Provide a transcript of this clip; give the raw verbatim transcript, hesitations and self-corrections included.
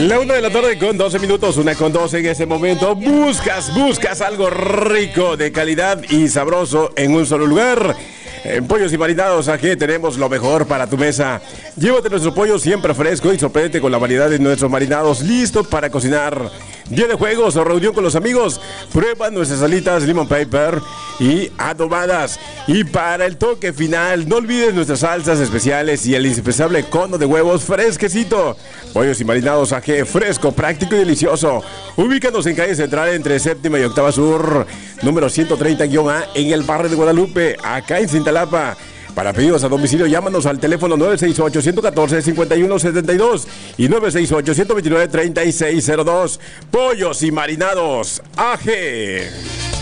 La una de la tarde con doce minutos, una con doce en ese momento. Buscas, buscas algo rico, de calidad y sabroso en un solo lugar. En Pollos y Marinados, aquí tenemos lo mejor para tu mesa. Llévate nuestro pollo siempre fresco y sorprende con la variedad de nuestros marinados listos para cocinar. Día de juegos o reunión con los amigos, prueba nuestras alitas lemon pepper y adobadas. Y para el toque final, no olvides nuestras salsas especiales y el indispensable cono de huevos fresquecito. Pollos y Marinados A G, fresco, práctico y delicioso. Ubícanos en calle central entre séptima y octava sur, número ciento treinta A, en el barrio de Guadalupe, acá en Cintalapa. Para pedidos a domicilio, llámanos al teléfono nueve seis ocho, uno uno cuatro, cinco uno siete dos y nueve seis ocho, uno dos nueve, tres seis cero dos. Pollos y Marinados A G.